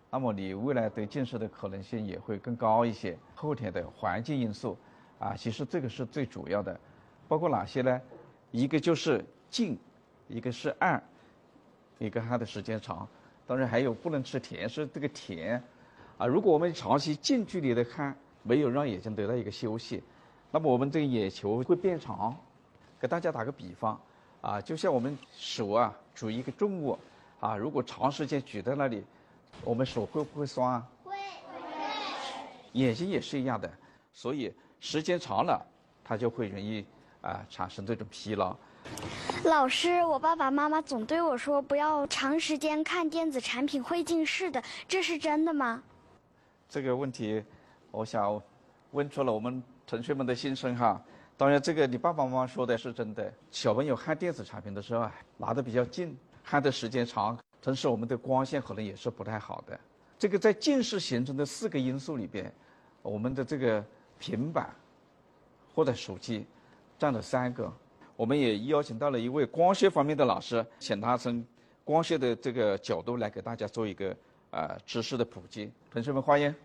那么你未来得近视的可能性也会更高一些。后天的环境因素其实这个是最主要的，包括哪些呢？一个就是近，一个是暗，一个看的时间长，当然还有不能吃甜，是这个甜如果我们长期近距离的看，没有让眼睛得到一个休息，那么我们这个眼球会变长。给大家打个比方就像我们手举一个重物如果长时间举在那里，我们手会不会酸啊？会。眼睛也是一样的，所以时间长了，它就会容易产生这种疲劳。 老师，我爸爸妈妈总对我说不要长时间看电子产品会近视的，这是真的吗？ 这个问题，我想问出了我们同学们的心声哈。当然，这个你爸爸妈妈说的是真的。小朋友看电子产品的时候拿得比较近，看的时间长，同时我们的光线可能也是不太好的。这个在近视形成的4个因素里边，我们的这个平板或者手机占了3个。我们也邀请到了一位光学方面的老师，请他从光学的这个角度来给大家做一个知识的普及。同学们欢迎。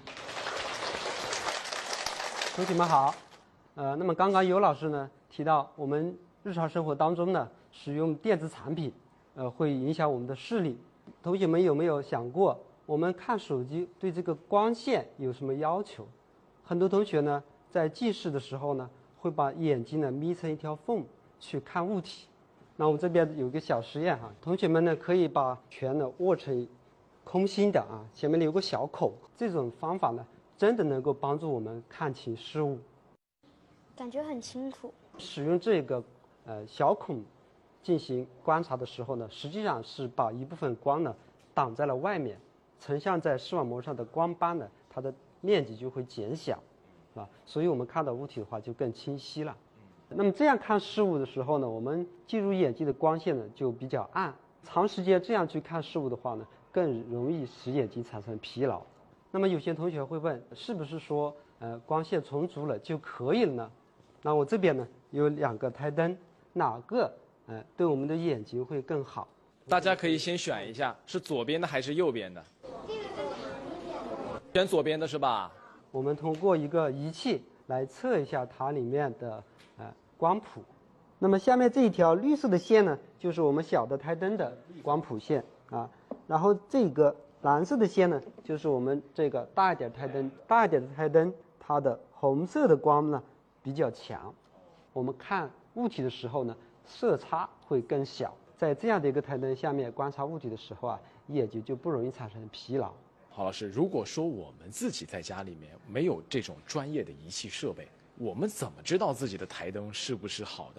同学们好。那么刚刚尤老师呢提到，我们日常生活当中呢使用电子产品，会影响我们的视力。同学们有没有想过，我们看手机对这个光线有什么要求？很多同学呢在近视的时候呢，会把眼睛呢眯成一条缝去看物体。那我们这边有个小实验同学们呢可以把拳呢握成空心的前面有个小口，这种方法呢真的能够帮助我们看清事物。 感觉很清楚。 使用这个小孔进行观察的时候呢，实际上是把一部分光呢挡在了外面，成像在视网膜上的光斑呢，它的面积就会减小所以我们看到物体的话就更清晰了。那么这样看事物的时候呢，我们进入眼睛的光线呢就比较暗，长时间这样去看事物的话呢，更容易使眼睛产生疲劳。那么有些同学会问，是不是说光线充足了就可以了呢？那我这边呢有2个台灯，哪个对我们的眼睛会更好？ 大家可以先选一下，是左边的还是右边的？选左边的是吧？ 我们通过一个仪器来测一下它里面的光谱。那么下面这一条绿色的线呢，就是我们小的台灯的光谱线然后这个蓝色的线呢，就是我们这个大一点台灯。大一点的台灯，它的红色的光呢比较强，我们看物体的时候呢，色差会更小。在这样的一个台灯下面观察物体的时候眼睛就不容易产生疲劳。 郝老师，如果说我们自己在家里面没有这种专业的仪器设备，我们怎么知道自己的台灯是不是好的？